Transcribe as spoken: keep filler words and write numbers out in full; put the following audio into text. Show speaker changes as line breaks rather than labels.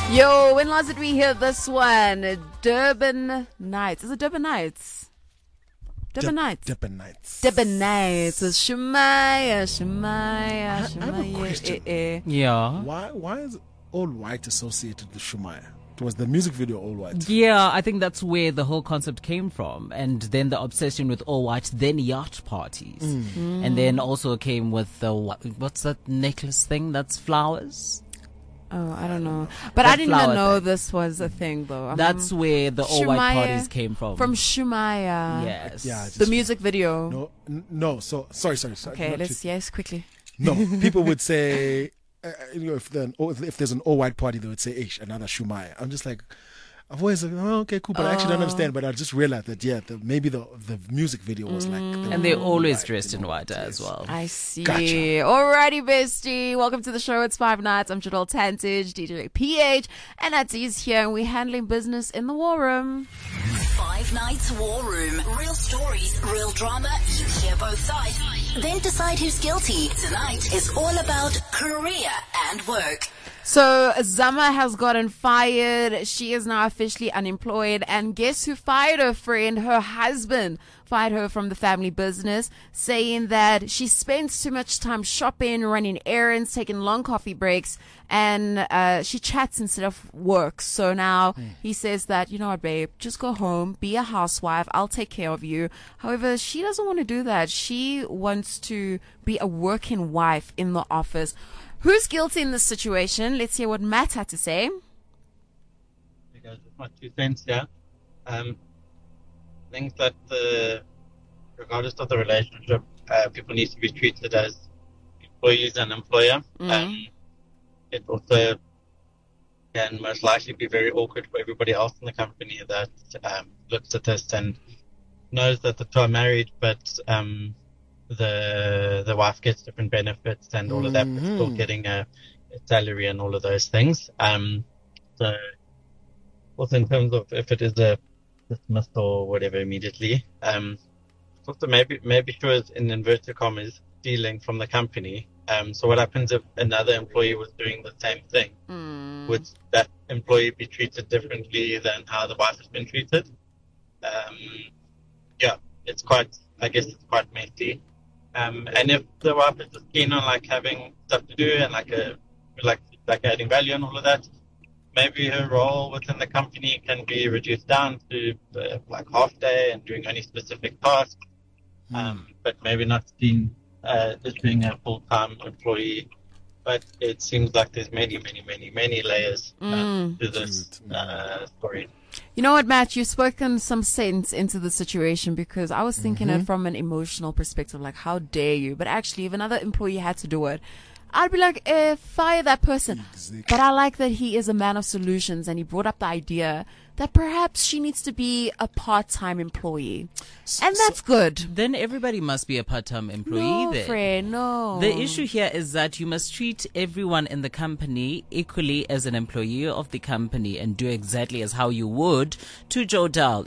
Yo, when last did we hear this one? Durban Nights. Is it Durban Nights? Durban
Dip-
Nights.
Durban Nights.
Durban Nights. It's Shumaya, Shumaya,
I have a
Shumaya.
question.
eh, eh.
Yeah.
Why why is all white associated with Shumaya? It was the music video all white.
Yeah, I think that's where the whole concept came from. And then the obsession with all white, then yacht parties.
Mm.
And then also came with the, what, what's that necklace thing that's flowers?
Oh, I don't know. But
That
I didn't even
flower
know
thing.
this was a thing, though. I'm-
That's where the all white
Shumaya
parties came from.
From Shumaya.
Yes.
Yeah,
The
just-
music video.
No, n- no. So sorry, sorry, sorry.
Okay,
not
let's,
to-
yes, quickly.
No, people would say, uh, you know, if, the, if there's an all white party, they would say, "Ish, another Shumaya." I'm just like, I've always like, oh, okay, cool, but I actually don't
Oh.
understand. But I just realized that yeah, the, maybe the the music video was like, they
And they're
were
always
white,
dressed
they
in
were
white as well.
I see.
Gotcha.
Alrighty, bestie. Welcome to the show. It's Five Nights. I'm Jadal Tantage, D J P H, and Ati's here, and we're handling business in the war room.
Five Nights War Room. Real stories, real drama. You hear both sides. Then decide who's guilty. Tonight is all about career and work.
So Zama has gotten fired. She is now officially unemployed. And guess who fired her friend? Her husband fired her from the family business, saying that she spends too much time shopping, running errands, taking long coffee breaks, and uh, she chats instead of work. So now he says that, you know what, babe, just go home, be a housewife. I'll take care of you. However, she doesn't want to do that. She wants to be a working wife in the office. Who's guilty in this situation? Let's hear what Matt had to say.
Hey guys, it's my two cents here. Um, I think that the, regardless of the relationship, uh, people need to be treated as employees and employer.
Mm.
Um, it also can most likely be very awkward for everybody else in the company that um, looks at this and knows that the two are married, but um, the the wife gets different benefits and all of that, but still
Mhm.
getting a, a salary and all of those things. Um, so also in terms of if it is a dismissed or whatever immediately, um, also maybe maybe she was in inverted commas stealing from the company. Um, so what happens if another employee was doing the same thing?
Mm.
Would that employee be treated differently than how the wife has been treated? Um, yeah, it's quite, I guess it's quite messy. Um, and if the wife is just keen on like having stuff to do and like a, like, like adding value and all of that, maybe her role within the company can be reduced down to uh, like half day and doing only specific tasks. Um, but maybe not seen uh, as being a full-time employee. But it seems like there's many, many, many, many layers uh,
Mm.
to this
Dude,
uh, story.
You know what, Matt? You've spoken some sense into the situation, because I was thinking
Mm-hmm.
it from an emotional perspective, like, how dare you? But actually, if another employee had to do it, I'd be like, eh, fire that person.
Exactly.
But I like that he is a man of solutions, and he brought up the idea that perhaps she needs to be a part-time employee. And that's good.
Then everybody must be a part-time employee
No,
then.
friend, no.
The issue here is that you must treat everyone in the company equally as an employee of the company and do exactly as how you would to Jodal.